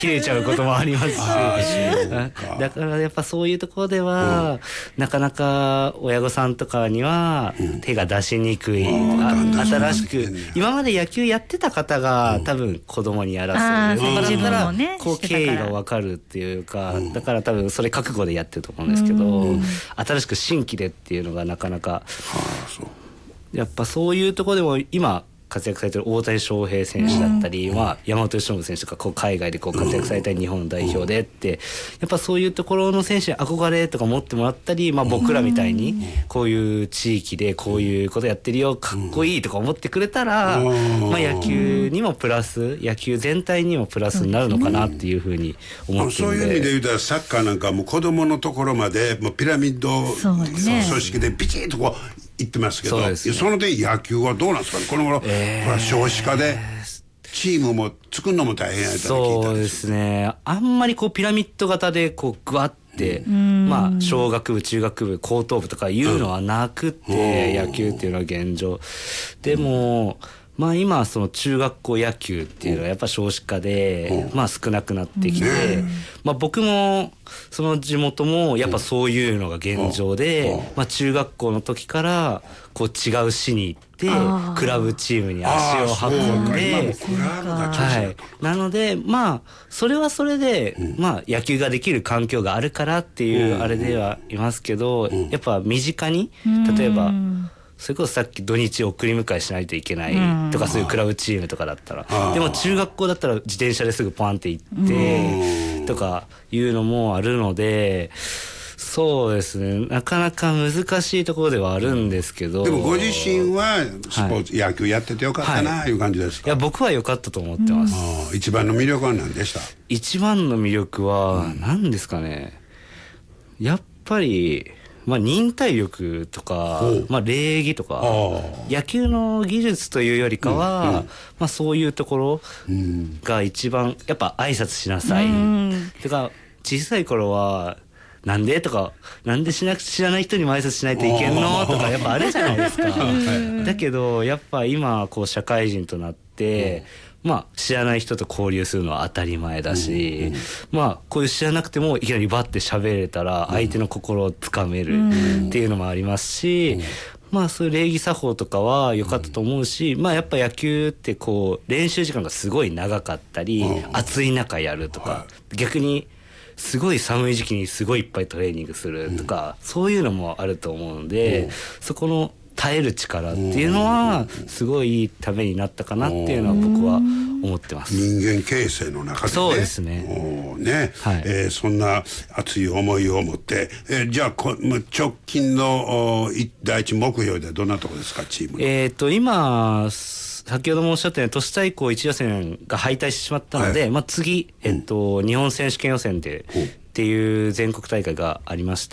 切れちゃうこともありますしだからやっぱそういうところでは、なかなか親御さんとかには手が出しにくい、新しく今まで野球やってた方が多分子供にやらせるだからこう経緯が分かるっていうか、だから多分それ覚悟でやってると思うんですけど、新しく新規でっていうのがなかなかやっぱそういうところでも今活躍されてる大谷翔平選手だったり、山本由伸選手とかこう海外でこう活躍されたり日本の代表でってやっぱそういうところの選手に憧れとか持ってもらったり、僕らみたいにこういう地域でこういうことやってるよかっこいいとか思ってくれたら、野球にもプラス野球全体にもプラスになるのかなっていうふうに思ってるので、 そういう意味で言うとサッカーなんかもう子供のところまでもうピラミッド組織でビチッとこう言ってますけど、その点野球はどうなんですかね、この頃、少子化でチームも作るのも大変やったら聞いたんです。 そうですね、あんまりこうピラミッド型でこうグワッて、小学部中学部高等部とかいうのはなくて、野球っていうのは現状でも、今その中学校野球っていうのはやっぱ少子化で少なくなってきて、僕もその地元もやっぱそういうのが現状で、中学校の時からこう違う市に行ってクラブチームに足を運んで、なのでそれはそれで野球ができる環境があるからっていうあれではいますけど、やっぱ身近に例えばそれこそさっき土日送り迎えしないといけないとか、そういうクラブチームとかだったら、でも中学校だったら自転車ですぐポンって行ってとかいうのもあるので、そうですね、なかなか難しいところではあるんですけど、 でもご自身はスポーツ、野球やっててよかったないう感じですか？ いや僕は良かったと思ってます。 一番の魅力は何でした？一番の魅力は何ですかね、やっぱり忍耐力とか、礼儀とか野球の技術というよりかは、そういうところが一番やっぱ挨拶しなさい、てか小さい頃はなんでとか、なんで知らない人にも挨拶しないといけんのとかやっぱあるじゃないですかだけどやっぱ今こう社会人となって知らない人と交流するのは当たり前だし、こういう知らなくてもいきなりバッて喋れたら相手の心をつかめるっていうのもありますし、そういう礼儀作法とかは良かったと思うし、やっぱ野球ってこう練習時間がすごい長かったり、暑い中やるとか、逆にすごい寒い時期にすごいいっぱいトレーニングするとか、そういうのもあると思うので、そこの耐える力っていうのはすごいいいためになったかなっていうのは僕は思ってます。 人間形成の中でね。 そうですね。 そんな熱い思いを持って、じゃあ直近の第一目標ではどんなところですか、チームの？ 今先ほどもおっしゃったように都市対抗1予選が敗退してしまったので、次、日本選手権予選でっていう全国大会がありまして、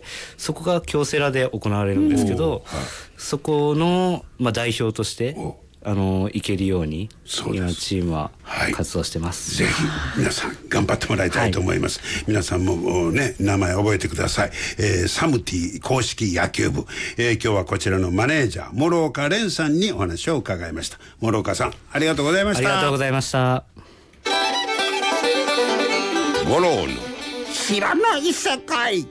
そこが京セラで行われるんですけど、そこの、代表として行けるように今チームは活動してます。 ぜひ皆さん頑張ってもらいたいと思います。皆さんもね、名前覚えてください。サムティ公式野球部、今日はこちらのマネージャー諸岡蓮さんにお話を伺いました。諸岡さんありがとうございました。 ありがとうございました。 五郎の知らない世界。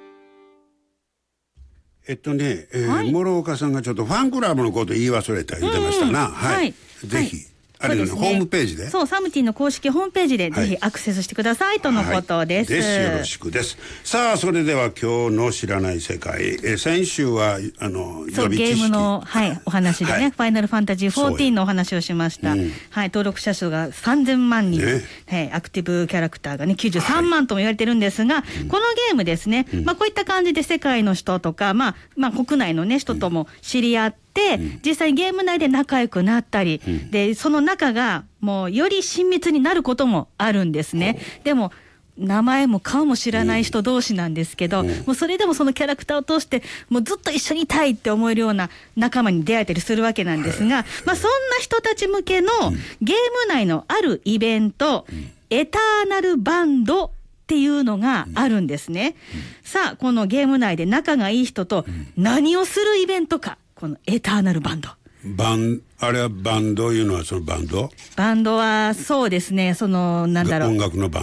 諸岡さんがちょっとファンクラブのこと言い忘れた言ってましたな。ぜひあれね、ホームページで、 サムティの公式ホームページでぜひアクセスしてくださいとのことです。 よろしくです。さあそれでは今日の知らない世界、先週は予備知識、 ゲームの、お話でね、ファイナルファンタジー14のお話をしました。登録者数が3000万人、アクティブキャラクターがね93万とも言われてるんですが、このゲームですね、こういった感じで世界の人とか、国内のね人とも知り合って、実際ゲーム内で仲良くなったり、でその仲がもうより親密になることもあるんですね。でも名前も顔も知らない人同士なんですけど、もうそれでもそのキャラクターを通してもうずっと一緒にいたいって思えるような仲間に出会えたりするわけなんですが、そんな人たち向けのゲーム内のあるイベント、エターナルバンドっていうのがあるんですね。さあこのゲーム内で仲がいい人と何をするイベントか、このエターナルバンド。 あれはバンドいうのはそのバンドはそうですね、なんだろう。 音楽のバンド。